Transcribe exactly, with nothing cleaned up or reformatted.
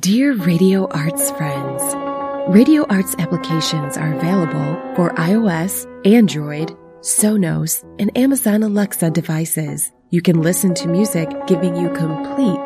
Dear Radio Arts friends, Radio Arts applications are available for iOS, Android, Sonos, and Amazon Alexa devices. You can listen to music giving you complete